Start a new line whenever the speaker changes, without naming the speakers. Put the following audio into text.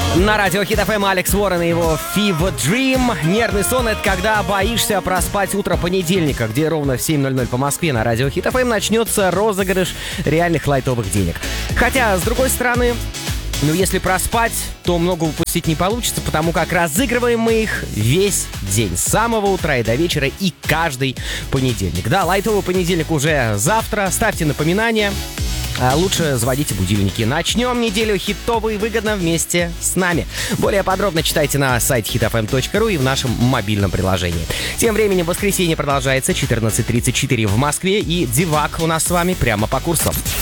На радио Hit FM Алекс Уоррен и его Fever Dream. Нервный сон — это когда боишься проспать утро понедельника, где ровно в 7:00 по Москве на радио Hit FM начнется розыгрыш реальных лайтовых денег. Хотя, с другой стороны, если проспать, то много упустить не получится, потому как разыгрываем мы их весь день, с самого утра и до вечера, и каждый понедельник. Да, лайтовый понедельник уже завтра, ставьте напоминания. А лучше заводите будильники. Начнем неделю хитово и выгодно вместе с нами. Более подробно читайте на сайте hitfm.ru и в нашем мобильном приложении. Тем временем воскресенье продолжается, 14:34 в Москве, и Дивак у нас с вами прямо по курсу.